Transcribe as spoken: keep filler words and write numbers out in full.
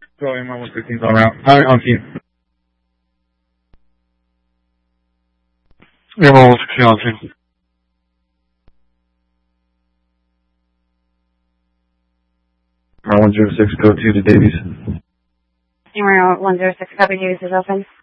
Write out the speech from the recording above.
So M one sixteen is on route. All right, on scene. M one sixteen on scene. one zero six, go to the Davies. Numero one zero six, copy, Davies is open.